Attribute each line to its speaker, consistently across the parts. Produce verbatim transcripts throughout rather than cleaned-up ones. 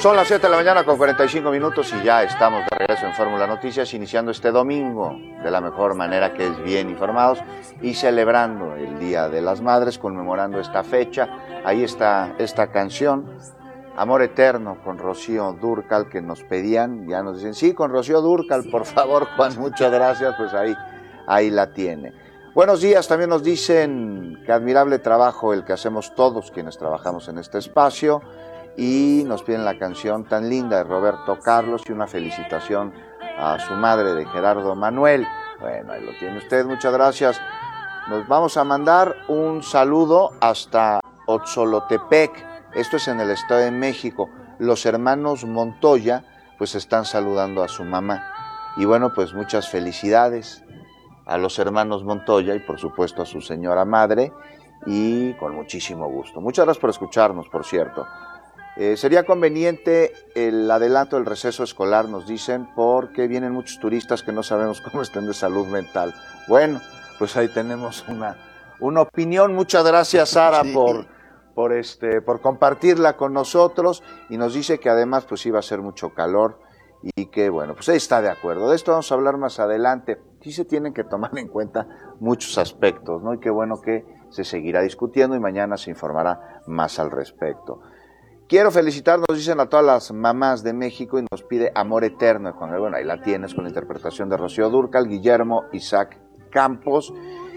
Speaker 1: Son las siete de la mañana con cuarenta y cinco minutos y ya estamos de regreso en Fórmula Noticias, iniciando este domingo de la mejor manera, que es bien informados y celebrando el Día de las Madres, conmemorando esta fecha. Ahí está esta canción, Amor Eterno, con Rocío Dúrcal, que nos pedían, ya nos dicen, sí, con Rocío Dúrcal, por favor, Juan, muchas gracias, pues ahí, ahí la tiene. Buenos días, también nos dicen que admirable trabajo el que hacemos todos quienes trabajamos en este espacio. Y nos piden la canción tan linda de Roberto Carlos y una felicitación a su madre, de Gerardo Manuel. Bueno, ahí lo tiene usted, muchas gracias. Nos vamos a mandar un saludo hasta Otzolotepec, esto es en el Estado de México. Los hermanos Montoya pues están saludando a su mamá. Y bueno, pues muchas felicidades a los hermanos Montoya y por supuesto a su señora madre, y con muchísimo gusto. Muchas gracias por escucharnos, por cierto. Eh, sería conveniente el adelanto del receso escolar, nos dicen, porque vienen muchos turistas que no sabemos cómo estén de salud mental. Bueno, pues ahí tenemos una, una opinión. Muchas gracias, Sara, sí. por, por, este, por compartirla con nosotros, y nos dice que además pues iba a ser mucho calor y que bueno, pues ahí está de acuerdo. De esto vamos a hablar más adelante. Sí se tienen que tomar en cuenta muchos aspectos, ¿no? Y qué bueno que se seguirá discutiendo y mañana se informará más al respecto. Quiero felicitar, nos dicen, a todas las mamás de México, y nos pide Amor Eterno. Bueno, ahí la tienes con la interpretación de Rocío Dúrcal, Guillermo Isaac Campos.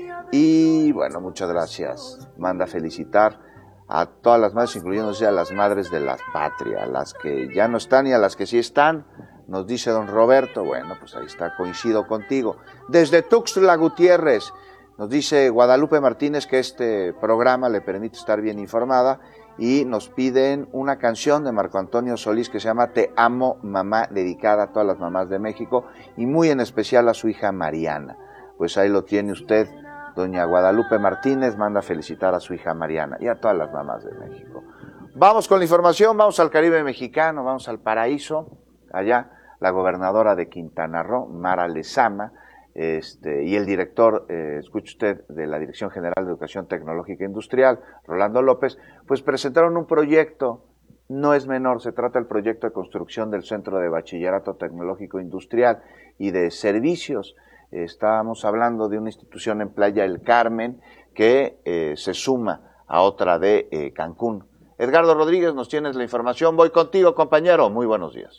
Speaker 1: Y bueno, muchas gracias. Manda felicitar a todas las madres, incluyéndose a las madres de la patria, a las que ya no están y a las que sí están. Nos dice don Roberto, bueno, pues ahí está, coincido contigo. Desde Tuxtla Gutiérrez, nos dice Guadalupe Martínez que este programa le permite estar bien informada, y nos piden una canción de Marco Antonio Solís que se llama Te Amo Mamá, dedicada a todas las mamás de México y muy en especial a su hija Mariana. Pues ahí lo tiene usted, doña Guadalupe Martínez, manda felicitar a su hija Mariana y a todas las mamás de México. Vamos con la información, vamos al Caribe mexicano, vamos al paraíso. Allá la gobernadora de Quintana Roo, Mara Lezama, Este, y el director, eh, escuche usted, de la Dirección General de Educación Tecnológica e Industrial, Rolando López, pues presentaron un proyecto, no es menor, se trata del proyecto de construcción del Centro de Bachillerato Tecnológico Industrial y de Servicios. Eh, estábamos hablando de una institución en Playa del Carmen que eh, se suma a otra de eh, Cancún. Edgardo Rodríguez, nos tienes la información, voy contigo, compañero, muy buenos días.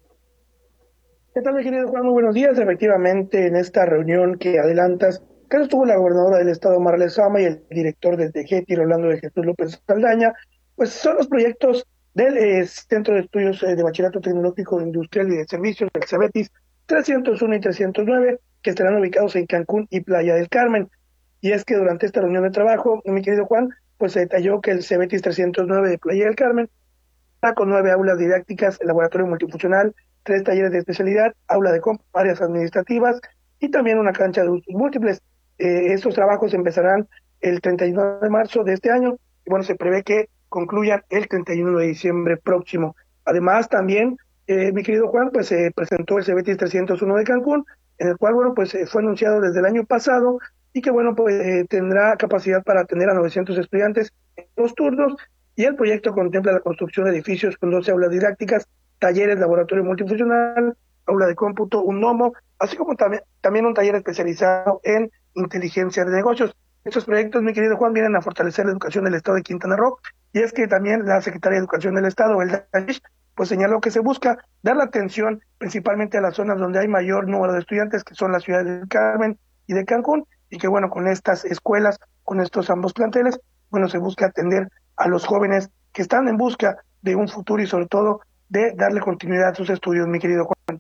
Speaker 2: ¿Qué tal, mi querido Juan? Muy buenos días. Efectivamente, en esta reunión que adelantas, que estuvo la gobernadora del estado, Mara Lezama, y el director del DGETI, Rolando de Jesús López Saldaña, pues son los proyectos del eh, Centro de Estudios eh, de Bachillerato Tecnológico Industrial y de Servicios, del CEBETIS trescientos uno y trescientos nueve, que estarán ubicados en Cancún y Playa del Carmen. Y es que durante esta reunión de trabajo, mi querido Juan, pues se detalló que el CEBETIS trescientos nueve de Playa del Carmen, con nueve aulas didácticas, laboratorio multifuncional, tres talleres de especialidad, aula de comp, áreas administrativas y también una cancha de usos múltiples. Eh, estos trabajos empezarán el treinta y uno de marzo de este año y bueno, se prevé que concluyan el treinta y uno de diciembre próximo. Además, también, eh, mi querido Juan, pues se eh, presentó el CEBETIS trescientos uno de Cancún, en el cual, bueno, pues eh, fue anunciado desde el año pasado y que, bueno, pues eh, tendrá capacidad para atender a novecientos estudiantes en dos turnos, y el proyecto contempla la construcción de edificios con doce aulas didácticas, talleres, laboratorio multifuncional, aula de cómputo, un gnomo, así como también, también un taller especializado en inteligencia de negocios. Estos proyectos, mi querido Juan, vienen a fortalecer la educación del estado de Quintana Roo, y es que también la Secretaría de Educación del Estado, Elda Tanish, pues señaló que se busca dar la atención principalmente a las zonas donde hay mayor número de estudiantes, que son las ciudades del Carmen y de Cancún, y que bueno, con estas escuelas, con estos ambos planteles, bueno, se busca atender a los jóvenes que están en busca de un futuro y sobre todo de darle continuidad a sus estudios, mi querido Juan.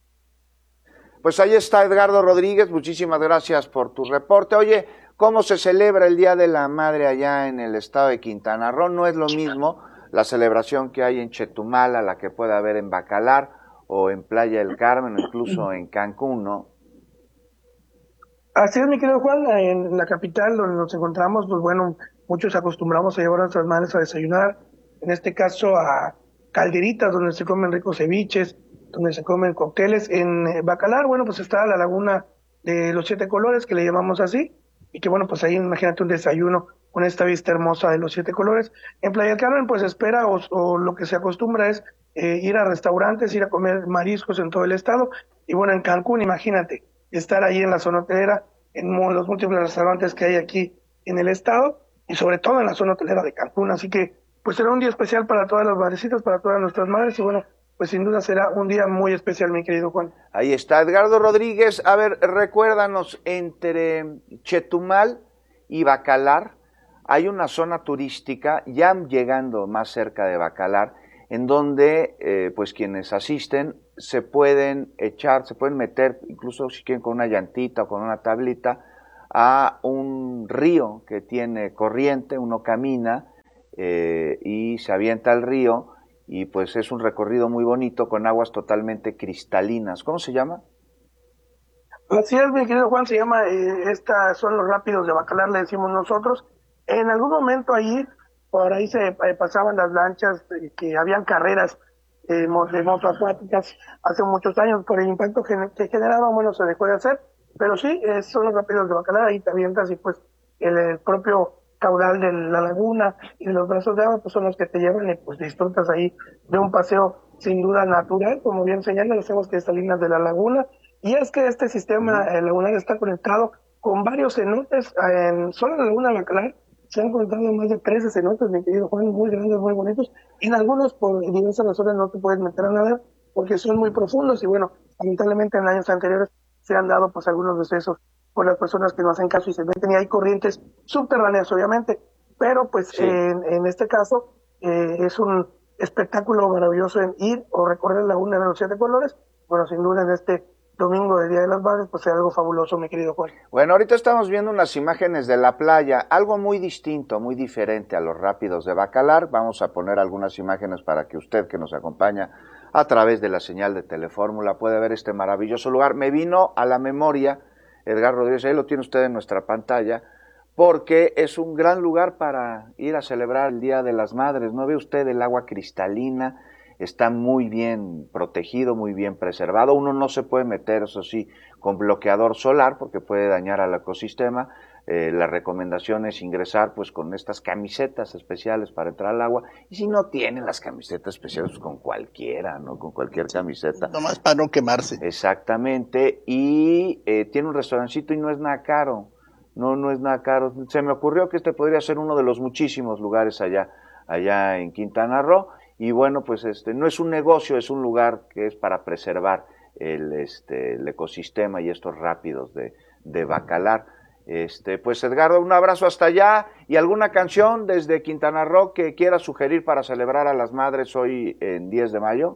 Speaker 1: Pues ahí está Edgardo Rodríguez, muchísimas gracias por tu reporte. Oye, ¿cómo se celebra el Día de la Madre allá en el estado de Quintana Roo? No es lo mismo la celebración que hay en Chetumal a la que puede haber en Bacalar o en Playa del Carmen o incluso en Cancún, ¿no?
Speaker 2: Así es, mi querido Juan, en la capital donde nos encontramos, pues bueno, muchos acostumbramos a llevar a nuestras madres a desayunar, en este caso a calderitas donde se comen ricos ceviches, donde se comen cócteles. En Bacalar, bueno, pues está la laguna de los siete colores, que le llamamos así, y que bueno, pues ahí imagínate un desayuno con esta vista hermosa de los siete colores. En Playa del Carmen, pues espera o, o lo que se acostumbra es eh, ir a restaurantes, ir a comer mariscos en todo el estado. Y bueno, en Cancún, imagínate, estar ahí en la zona hotelera, en los múltiples restaurantes que hay aquí en el estado y sobre todo en la zona hotelera de Cancún. Así que pues será un día especial para todas las madrecitas, para todas nuestras madres y bueno, pues sin duda será un día muy especial, mi querido Juan.
Speaker 1: Ahí está Edgardo Rodríguez. A ver, recuérdanos, entre Chetumal y Bacalar hay una zona turística, ya llegando más cerca de Bacalar, en donde eh, pues quienes asisten se pueden echar, se pueden meter, incluso si quieren con una llantita o con una tablita, a un río que tiene corriente, uno camina eh, y se avienta al río, y pues es un recorrido muy bonito con aguas totalmente cristalinas. ¿Cómo se llama?
Speaker 2: Así es, mi querido Juan, se llama, eh, estas son los rápidos de Bacalar, le decimos nosotros. En algún momento ahí, por ahí se eh, pasaban las lanchas, eh, que habían carreras eh, mo- de motoacuáticas hace muchos años, por el impacto gen- que generaban, bueno, se dejó de hacer, pero sí, eh, son los rápidos de Bacalar, ahí te avientas y pues el, el propio caudal de la laguna y de los brazos de agua, pues son los que te llevan y pues disfrutas ahí de un paseo sin duda natural, como bien señalan las aguas cristalinas de la laguna. Y es que este sistema eh, lagunar está conectado con varios cenotes. En solo en la laguna de Bacalar se han conectado más de trece cenotes, mi querido Juan, muy grandes, muy bonitos. En algunos, por diversas razones, no te puedes meter a nadar porque son muy profundos. Y bueno, lamentablemente en años anteriores se han dado pues algunos decesos por las personas que no hacen caso y se meten. Y hay corrientes subterráneas, obviamente. Pero pues
Speaker 1: Sí.
Speaker 2: en, en este caso eh, es un espectáculo maravilloso en ir o recorrer la laguna de los siete colores. Bueno, sin duda en este domingo de Día de las Madres, pues es algo fabuloso, mi querido Juan.
Speaker 1: Bueno, ahorita estamos viendo unas imágenes de la playa, algo muy distinto, muy diferente a los rápidos de Bacalar. Vamos a poner algunas imágenes para que usted, que nos acompaña a través de la señal de Telefórmula, pueda ver este maravilloso lugar. Me vino a la memoria, Edgar Rodríguez, ahí lo tiene usted en nuestra pantalla, porque es un gran lugar para ir a celebrar el Día de las Madres. ¿No ve usted el agua cristalina? Está muy bien protegido, muy bien preservado. Uno no se puede meter, eso sí, con bloqueador solar porque puede dañar al ecosistema. Eh, la recomendación es ingresar pues con estas camisetas especiales para entrar al agua. Y si no tienen las camisetas especiales, pues con cualquiera, ¿no? Con cualquier camiseta.
Speaker 3: Nomás para no quemarse.
Speaker 1: Exactamente. Y eh, tiene un restaurancito y no es nada caro. No, no es nada caro. Se me ocurrió que este podría ser uno de los muchísimos lugares allá, allá en Quintana Roo. Y bueno, pues este no es un negocio, es un lugar que es para preservar el, este, el ecosistema y estos rápidos de, de Bacalar. Este, pues Edgardo, un abrazo hasta allá y alguna canción desde Quintana Roo que quieras sugerir para celebrar a las madres hoy en diez de mayo.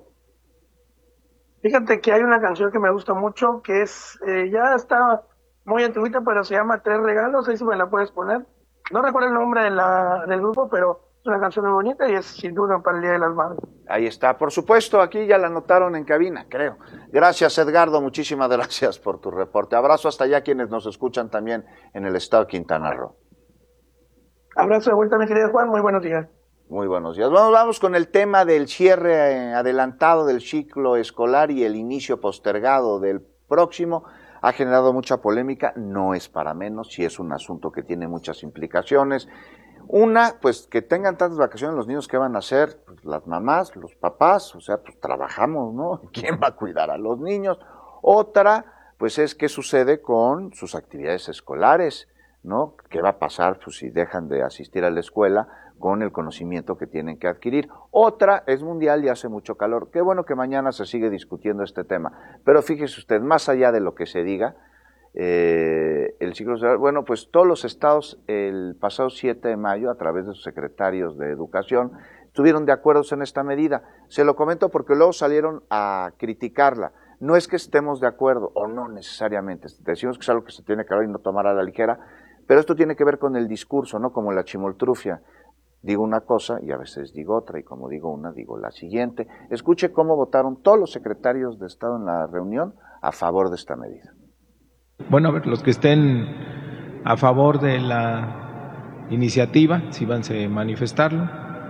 Speaker 2: Fíjate que hay una canción que me gusta mucho, que es, eh, ya está muy antiguita, pero se llama Tres Regalos, ahí sí me la puedes poner. No recuerdo el nombre de la, del grupo, pero es una canción muy bonita y es sin duda para el Día de las Madres.
Speaker 1: Ahí está, por supuesto, aquí ya la anotaron en cabina, creo. Gracias, Edgardo, muchísimas gracias por tu reporte. Abrazo hasta allá quienes nos escuchan también en el estado de Quintana Roo.
Speaker 2: Abrazo de vuelta, mi querido Juan, muy buenos días.
Speaker 1: Muy buenos días. Vamos, vamos con el tema del cierre adelantado del ciclo escolar y el inicio postergado del próximo. Ha generado mucha polémica, no es para menos, sí es un asunto que tiene muchas implicaciones. Una, pues que tengan tantas vacaciones los niños, ¿qué van a hacer? Pues las mamás, los papás, o sea, pues trabajamos, ¿no? ¿Quién va a cuidar a los niños? Otra, pues es qué sucede con sus actividades escolares, ¿no? ¿Qué va a pasar pues, si dejan de asistir a la escuela con el conocimiento que tienen que adquirir? Otra, es mundial y hace mucho calor. Qué bueno que mañana se sigue discutiendo este tema, pero fíjese usted, más allá de lo que se diga, Eh, el ciclo escolar, bueno, pues todos los estados el pasado siete de mayo, a través de sus secretarios de educación, estuvieron de acuerdo en esta medida. Se lo comento porque luego salieron a criticarla. No es que estemos de acuerdo, o no necesariamente, decimos que es algo que se tiene que hablar y no tomar a la ligera, pero esto tiene que ver con el discurso, ¿no? Como la chimoltrufia. Digo una cosa y a veces digo otra, y como digo una, digo la siguiente. Escuche cómo votaron todos los secretarios de Estado en la reunión a favor de esta medida.
Speaker 4: Bueno, a ver, los que estén a favor de la iniciativa, si van a manifestarlo.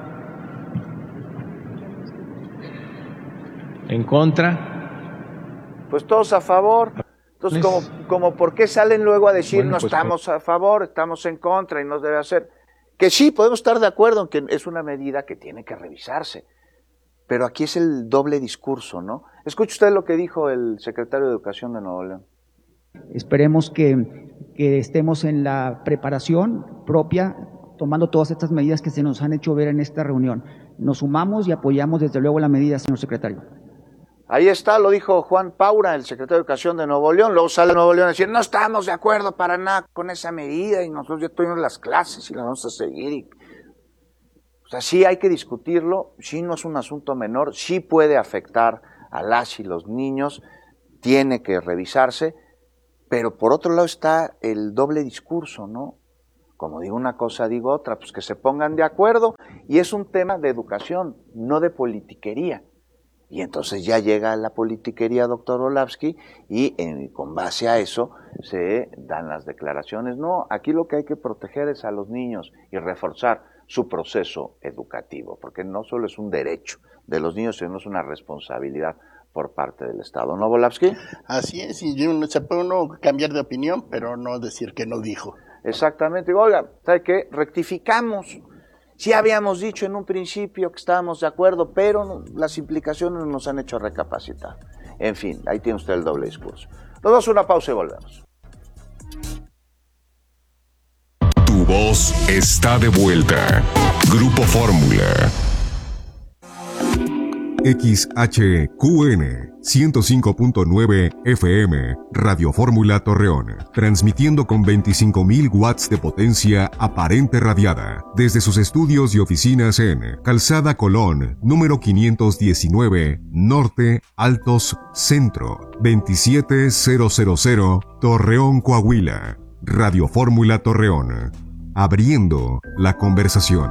Speaker 4: En contra.
Speaker 1: Pues todos a favor. Entonces, como, como ¿por qué salen luego a decir
Speaker 4: bueno,
Speaker 1: no
Speaker 4: pues,
Speaker 1: estamos a favor, estamos en contra y no debe hacer? Que sí, podemos estar de acuerdo en que es una medida que tiene que revisarse, pero aquí es el doble discurso, ¿no? Escuche usted lo que dijo el secretario de Educación de Nuevo León.
Speaker 3: Esperemos que, que estemos en la preparación propia, tomando todas estas medidas que se nos han hecho ver en esta reunión. Nos sumamos y apoyamos desde luego la medida, señor secretario.
Speaker 1: Ahí está, lo dijo Juan Paura, el secretario de Educación de Nuevo León. Luego sale Nuevo León a decir, no estamos de acuerdo para nada con esa medida y nosotros ya tuvimos las clases y las vamos a seguir. Y... O sea, sí hay que discutirlo, sí no es un asunto menor, sí puede afectar a las y los niños, tiene que revisarse, pero por otro lado está el doble discurso, ¿no? Como digo una cosa, digo otra, pues que se pongan de acuerdo, y es un tema de educación, no de politiquería. Y entonces ya llega la politiquería, doctor Orlowski, y en, con base a eso se dan las declaraciones. No, aquí lo que hay que proteger es a los niños y reforzar su proceso educativo, porque no solo es un derecho de los niños, sino es una responsabilidad por parte del Estado. ¿No, Orlowski?
Speaker 5: Así es, y se puede uno cambiar de opinión, pero no decir que no dijo.
Speaker 1: Exactamente. Oiga, ¿sabe qué? Rectificamos. Sí habíamos dicho en un principio que estábamos de acuerdo, pero las implicaciones nos han hecho recapacitar. En fin, ahí tiene usted el doble discurso. Nos damos una pausa y volvemos.
Speaker 6: Tu voz está de vuelta. Grupo Fórmula. X H Q N ciento cinco punto nueve F M, Radio Fórmula Torreón, transmitiendo con veinticinco mil watts de potencia aparente radiada, desde sus estudios y oficinas en Calzada Colón, número quinientos diecinueve, Norte, Altos, Centro, veintisiete mil, Torreón, Coahuila. Radio Fórmula Torreón, abriendo la conversación.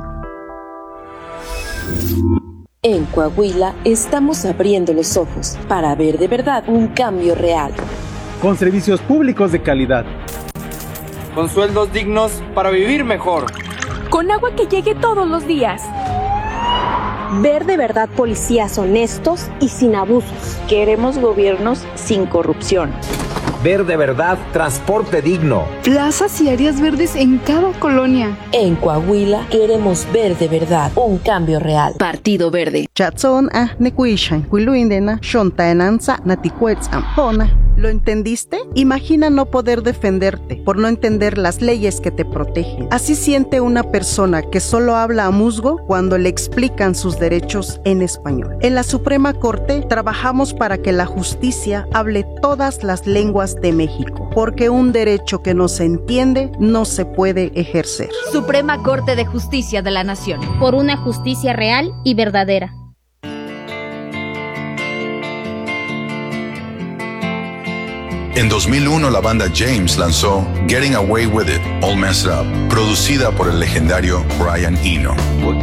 Speaker 7: En Coahuila estamos abriendo los ojos para ver de verdad un cambio real.
Speaker 8: Con servicios públicos de calidad.
Speaker 9: Con sueldos dignos para vivir mejor.
Speaker 10: Con agua que llegue todos los días.
Speaker 11: Ver de verdad policías honestos y sin abusos.
Speaker 12: Queremos gobiernos sin corrupción.
Speaker 13: Ver de verdad transporte digno.
Speaker 10: Plazas y áreas verdes en cada colonia.
Speaker 7: En Coahuila queremos ver de verdad un cambio real. Partido Verde.
Speaker 14: Chatzón a nekuishan huiluindena shontaenanza naticuetzamjona. ¿Lo entendiste? Imagina no poder defenderte por no entender las leyes que te protegen. Así siente una persona que solo habla a musgo cuando le explican sus derechos en español. En la Suprema Corte trabajamos para que la justicia hable todas las lenguas de México, porque un derecho que no se entiende no se puede ejercer.
Speaker 15: Suprema Corte de Justicia de la Nación.
Speaker 16: Por una justicia real y verdadera.
Speaker 17: En dos mil uno, la banda James lanzó Getting Away With It, All Messed Up, producida por el legendario Brian Eno.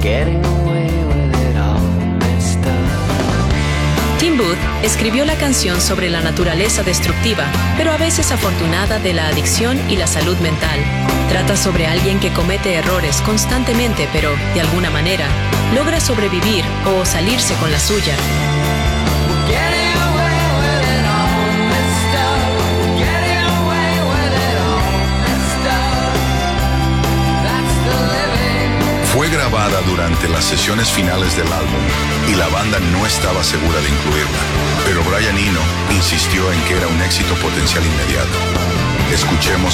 Speaker 18: Tim Booth escribió la canción sobre la naturaleza destructiva, pero a veces afortunada de la adicción y la salud mental. Trata sobre alguien que comete errores constantemente, pero, de alguna manera, logra sobrevivir o salirse con la suya.
Speaker 17: Fue grabada durante las sesiones finales del álbum y la banda no estaba segura de incluirla, pero Brian Eno insistió en que era un éxito potencial inmediato. Escuchemos